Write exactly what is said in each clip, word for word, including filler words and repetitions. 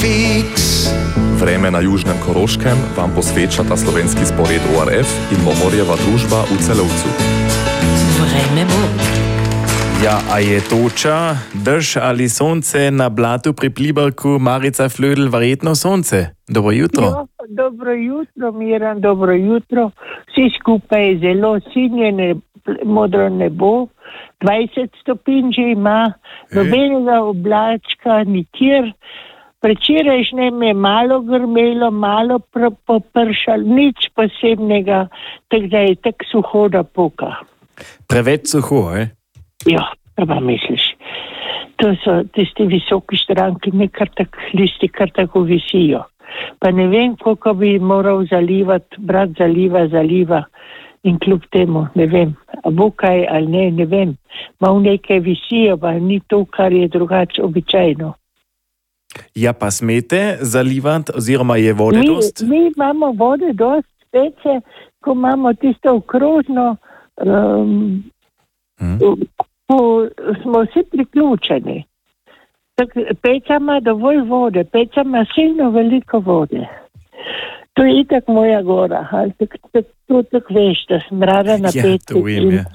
fiks. Vreme na južnem Koroškem vam posvečata slovenski spored O R F in Momorjeva družba v Celovcu. Vreme bo. Ja, a je toča, drž ali sonce na blatu pri Pliberku, Marica Flödl, verjetno sonce. Dobro jutro. Jo, dobro jutro, Miran, dobro jutro. Vsi skupaj je zelo sinje, ne, modro nebo, dvajset stopinj že ima, nobenega oblačka, nikjer. Prečerajšnjem je malo grmelo, malo popršalo, nič posebnega, tako da je tako suho, da poka. Preveč suho, eh? Ja, kaj pa misliš? To so tisti visoki štranki, ne kar tak listi, kar tako visijo. Pa ne vem, koliko bi moral zalivati, brat zaliva, zaliva in kljub temu, ne vem, a bo kaj ali ne, ne vem. Mal nekaj visijo, pa ni to, kar je drugače običajno. Ja, pa smete zalivati, oziroma je vode mi, dost? Mi imamo vode dost, pece, ko imamo tisto okrožno, um, hmm. ko smo vsi priključeni. Tak, peca ima dovolj vode, peca ima silno veliko vode. To je itak moja gora, ali tako tak, tak, tak veš, da sem rada na peci. Ja, to vem, ja.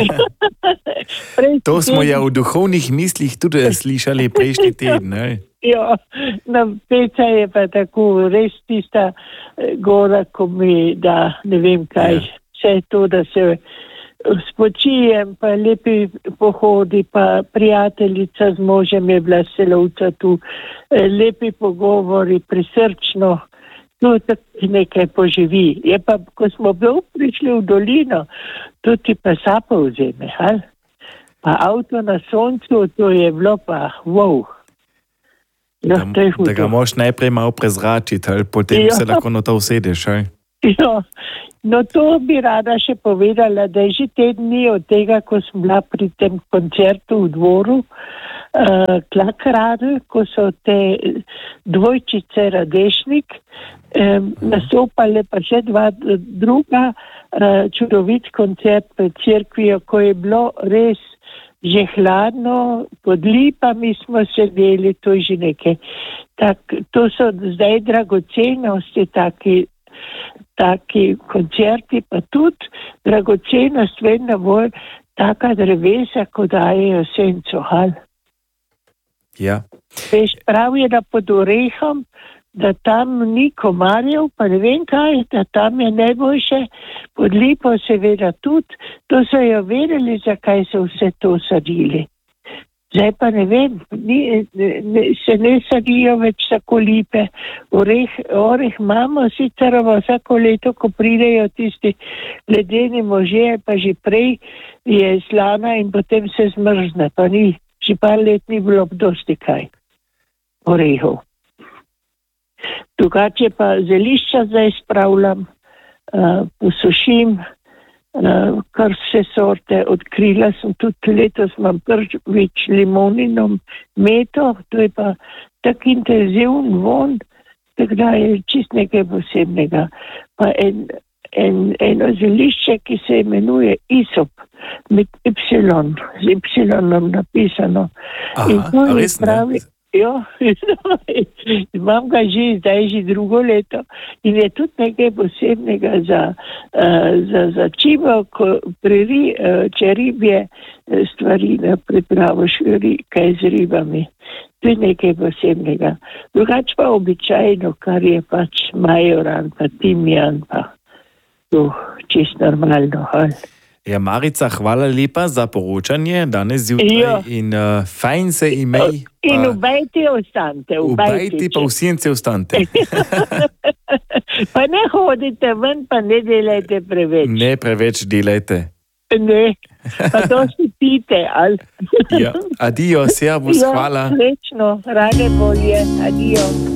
To smo ja v duhovnih mislih tudi slišali prejšnji teden, ne? Ja, na peca je pa tako res tista gora, ko mi da ne vem kaj. Ja. Vse to, da se spočijem, pa lepi pohodi, pa prijateljica z možem je bila Celovca tu, lepi pogovori, prisrčno, to tako nekaj poživi. Je pa, ko smo bil prišli v dolino, to ti pa sapo vzeme, ali? Pa avto na soncu, to je bilo pa wow. Ja, da, da ga moš najprej malo prezračiti, ali potem ja. Se lahko na to usedeš, ali? Ja, no to bi rada še povedala, da je že teden dni od tega, ko sem bila pri tem koncertu v dvoru, uh, Klakradl, ko so te dvojčice Radešnik um, nastopale, pa še dva druga, uh, čudovit koncert pred cerkvijo, ko je bilo res že hladno, pod lipami smo sedeli, to je že nekaj. Tak, to so zdaj dragocenosti, taki taki koncerti, pa tudi dragocenost vedno bolj taka drevesa, ko dajejo senco, hal. Ja. Veš, prav je, da pod orehom, da tam ni komarjev, pa ne vem kaj, da tam je najboljše, pod lipo seveda tudi, to so jo vedeli, zakaj so vse to sadili. Zdaj pa ne vem, ni, ne, se ne sadijo več tako lipe. Oreh, oreh imamo sicer vsako leto, ko pridejo tisti ledeni možje, pa že prej je slana in potem se zmrzne, pa ni, že par let ni bilo dosti kaj orehov. Drugače pa zelišča zdaj spravljam, uh, posušim, Uh, kar vse sorte, odkrila sem tudi letos, imam prvič limonino meto, to je pa tak intenzivn von, tako da je čist nekaj posebnega. Pa en, en, eno zelišče, ki se imenuje Isop, med Y, z Y-om napisano. Aha, in to je res pravi, ne? Jo, imam ga že, zdaj že drugo leto in je tudi nekaj posebnega za, uh, za, za čivo, ko preri, uh, če ribje stvari ne pripravoš, kaj z ribami. To je nekaj posebnega. Drugač pa običajno, kar je pač majoran, pa timjan, pa to čist normalno. Ali? Ja, Marica, hvala lepa za poročanje danes zjutraj jo. In uh, fajn se imej. In v bajti ostante. V bajti pa v senci ostante. Pa ne hodite ven, pa ne delajte preveč. Ne preveč delajte. Ne, pa to si pite, ali? Ja, adijo, servus, jo, hvala. Srečno, rade bolje, adijo.